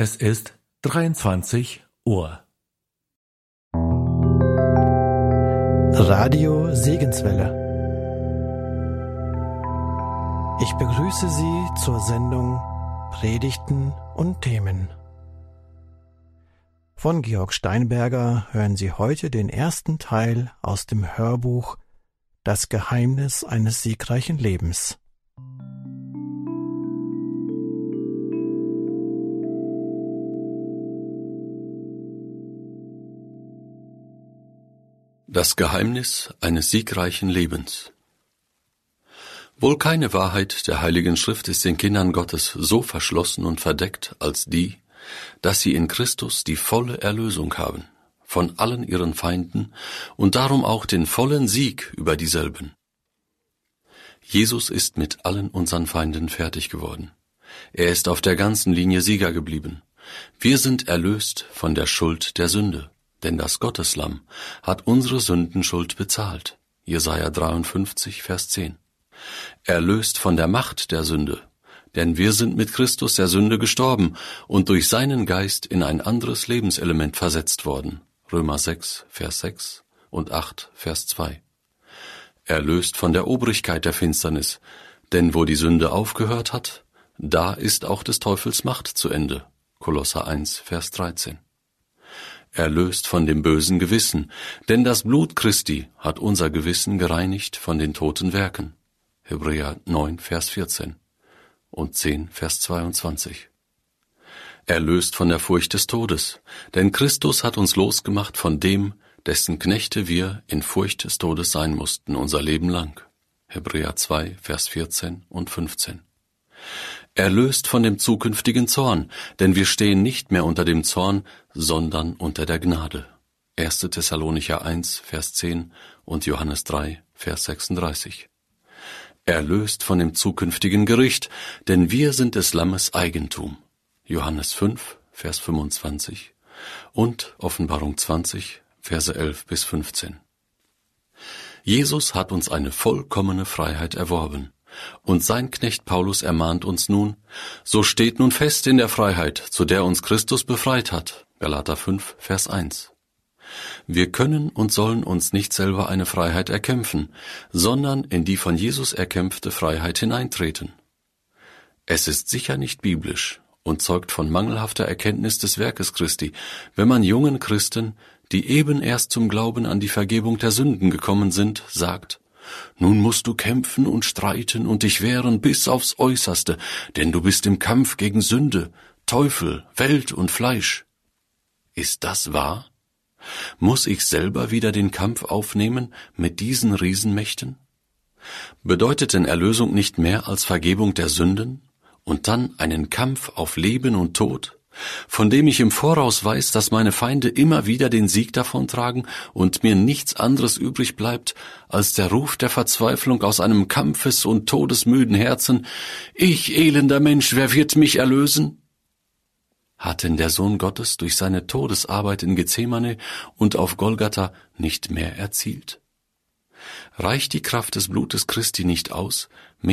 Es ist 23 Uhr. Radio Segenswelle. Ich begrüße Sie zur Sendung Predigten und Themen. Von Georg Steinberger hören Sie heute den ersten Teil aus dem Hörbuch Das Geheimnis eines siegreichen Lebens. Das Geheimnis eines siegreichen Lebens. Wohl keine Wahrheit der Heiligen Schrift ist den Kindern Gottes so verschlossen und verdeckt als die, dass sie in Christus die volle Erlösung haben, von allen ihren Feinden und darum auch den vollen Sieg über dieselben. Jesus ist mit allen unseren Feinden fertig geworden. Er ist auf der ganzen Linie Sieger geblieben. Wir sind erlöst von der Schuld der Sünde. Denn das Gotteslamm hat unsere Sündenschuld bezahlt. Jesaja 53, Vers 10. Erlöst von der Macht der Sünde, denn wir sind mit Christus der Sünde gestorben und durch seinen Geist in ein anderes Lebenselement versetzt worden. Römer 6, Vers 6 und 8, Vers 2. Erlöst von der Obrigkeit der Finsternis, denn wo die Sünde aufgehört hat, da ist auch des Teufels Macht zu Ende. Kolosser 1, Vers 13. Erlöst von dem bösen Gewissen, denn das Blut Christi hat unser Gewissen gereinigt von den toten Werken. Hebräer 9, Vers 14 und 10, Vers 22. Erlöst von der Furcht des Todes, denn Christus hat uns losgemacht von dem, dessen Knechte wir in Furcht des Todes sein mussten, unser Leben lang. Hebräer 2, Vers 14 und 15. Erlöst von dem zukünftigen Zorn, denn wir stehen nicht mehr unter dem Zorn, sondern unter der Gnade. 1. Thessalonicher 1, Vers 10 und Johannes 3, Vers 36. Erlöst von dem zukünftigen Gericht, denn wir sind des Lammes Eigentum. Johannes 5, Vers 25 und Offenbarung 20, Verse 11 bis 15. Jesus hat uns eine vollkommene Freiheit erworben. Und sein Knecht Paulus ermahnt uns nun, so steht nun fest in der Freiheit, zu der uns Christus befreit hat. Galater 5, Vers 1. Wir können und sollen uns nicht selber eine Freiheit erkämpfen, sondern in die von Jesus erkämpfte Freiheit hineintreten. Es ist sicher nicht biblisch und zeugt von mangelhafter Erkenntnis des Werkes Christi, wenn man jungen Christen, die eben erst zum Glauben an die Vergebung der Sünden gekommen sind, sagt: Nun musst du kämpfen und streiten und dich wehren bis aufs Äußerste, denn du bist im Kampf gegen Sünde, Teufel, Welt und Fleisch. Ist das wahr? Muss ich selber wieder den Kampf aufnehmen mit diesen Riesenmächten? Bedeutet denn Erlösung nicht mehr als Vergebung der Sünden und dann einen Kampf auf Leben und Tod, von dem ich im Voraus weiß, dass meine Feinde immer wieder den Sieg davontragen und mir nichts anderes übrig bleibt, als der Ruf der Verzweiflung aus einem kampfes- und todesmüden Herzen: Ich, elender Mensch, wer wird mich erlösen? Hat denn der Sohn Gottes durch seine Todesarbeit in Gethsemane und auf Golgatha nicht mehr erzielt? Reicht die Kraft des Blutes Christi nicht aus,